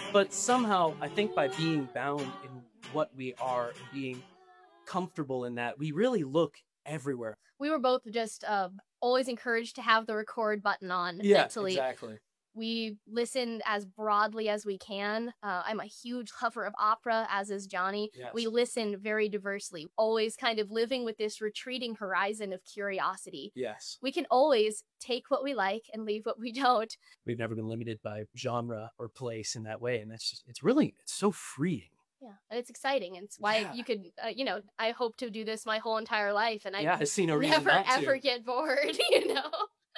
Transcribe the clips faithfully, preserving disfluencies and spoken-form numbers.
But somehow, I think by being bound in what we are, and being comfortable in that, we really look everywhere. We were both just uh, always encouraged to have the record button on Yeah, mentally. exactly. We listen as broadly as we can. Uh, I'm a huge lover of opera, as is Johnny. Yes. We listen very diversely, always kind of living with this retreating horizon of curiosity. Yes. We can always take what we like and leave what we don't. We've never been limited by genre or place in that way. And that's just, it's really, it's so freeing. Yeah, and it's exciting. And it's why Yeah. you could, uh, you know, I hope to do this my whole entire life. And I Yeah, I see no reason never, not to. ever get bored, you know?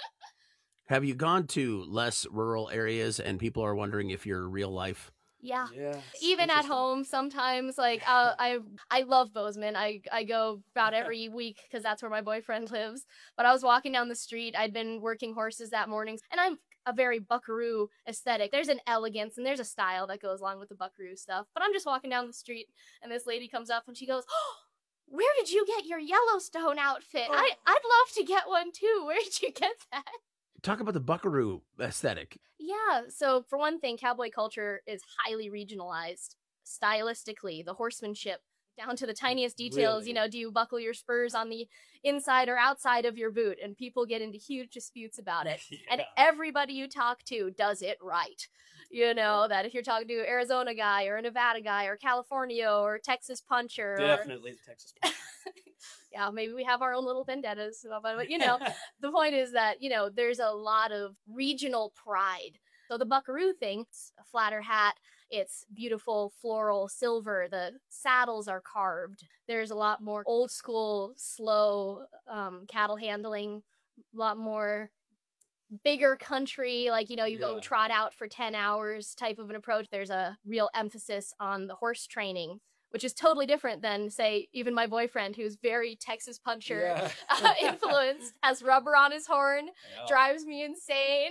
Have you gone to less rural areas and people are wondering if you're real life? Yeah. Yeah. Even at home, sometimes, like, uh, I I love Bozeman. I, I go about every week because that's where my boyfriend lives. But I was walking down the street. I'd been working horses that morning. And I'm a very buckaroo aesthetic. There's an elegance and there's a style that goes along with the buckaroo stuff. But I'm just walking down the street and this lady comes up and she goes, oh, where did you get your Yellowstone outfit? Oh. I, I'd love to get one too. Where did you get that? Talk about the buckaroo aesthetic. Yeah, so for one thing, cowboy culture is highly regionalized. Stylistically, the horsemanship, down to the tiniest details, Really? you know, do you buckle your spurs on the inside or outside of your boot? And people get into huge disputes about it. Yeah. And everybody you talk to does it right. You know, that if you're talking to an Arizona guy or a Nevada guy or California or Texas puncher. Definitely the Texas puncher. Yeah, maybe we have our own little vendettas, but you know, the point is that, you know, there's a lot of regional pride. So the buckaroo thing, it's a flatter hat, it's beautiful floral silver, the saddles are carved. There's a lot more old school, slow um, cattle handling, a lot more bigger country, like, you know, you Yeah. go trot out for ten hours type of an approach. There's a real emphasis on the horse training, which is totally different than, say, even my boyfriend, who's very Texas puncher Yeah. uh, influenced, has rubber on his horn, Yeah. drives me insane.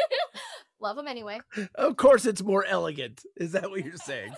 Love him anyway. Of course, it's more elegant. Is that what you're saying?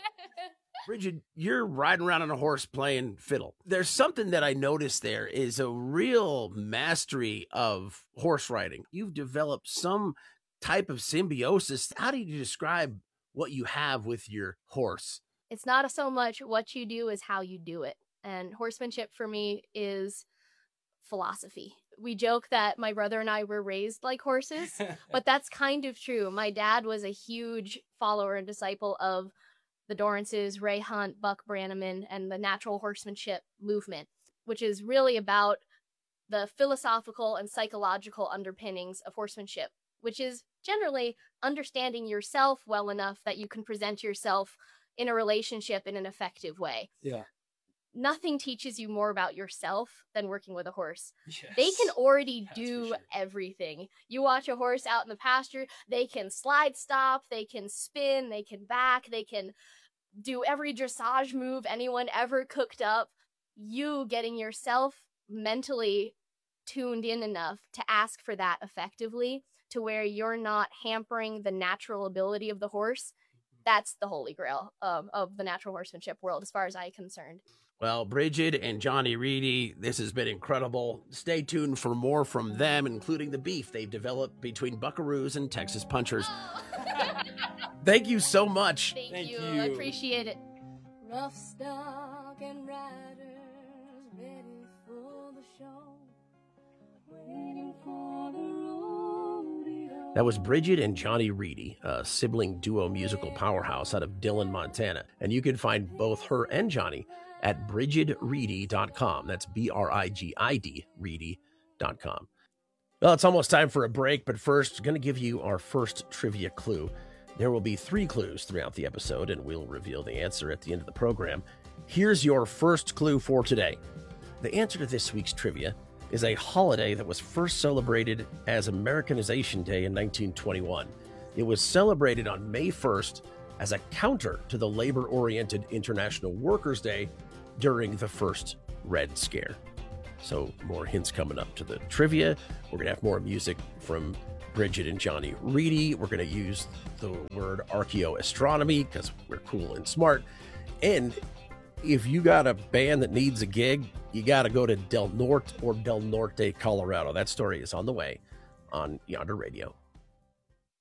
Bridget, you're riding around on a horse playing fiddle. There's something that I noticed there is a real mastery of horse riding. You've developed some type of symbiosis. How do you describe what you have with your horse? It's not so much what you do as how you do it. And horsemanship for me is philosophy. We joke that my brother and I were raised like horses, but that's kind of true. My dad was a huge follower and disciple of the Dorrances, Ray Hunt, Buck Brannaman, and the natural horsemanship movement, which is really about the philosophical and psychological underpinnings of horsemanship, which is generally understanding yourself well enough that you can present yourself in a relationship in an effective way. Yeah. Nothing teaches you more about yourself than working with a horse. Yes. They can already That's for do sure. everything. You watch a horse out in the pasture, they can slide stop, they can spin, they can back, they can do every dressage move anyone ever cooked up. You getting yourself mentally tuned in enough to ask for that effectively to where you're not hampering the natural ability of the horse. That's the holy grail of, of the natural horsemanship world, as far as I'm concerned. Well, Bridget and Johnny Reedy, this has been incredible. Stay tuned for more from them, including the beef they've developed between buckaroos and Texas punchers. Thank you so much. Thank, Thank you. you. I appreciate it. Rough stock and riders ready for the show, waiting for the rodeo. That was Bridget and Johnny Reedy, a sibling duo musical powerhouse out of Dillon, Montana. And you can find both her and Johnny at bridget reedy dot com. That's B R I G I D, reedy dot com. Well, it's almost time for a break, but first, going to give you our first trivia clue. There will be three clues throughout the episode, and we'll reveal the answer at the end of the program. Here's your first clue for today. The answer to this week's trivia is a holiday that was first celebrated as Americanization Day in nineteen twenty-one. It was celebrated on May first as a counter to the labor-oriented International Workers' Day during the first Red Scare. So more hints coming up to the trivia. We're going to have more music from Bridget and Johnny Reedy. We're going to use the word archaeoastronomy because we're cool and smart. And if you got a band that needs a gig, you got to go to Del Norte or Del Norte, Colorado. That story is on the way on Yonder Radio.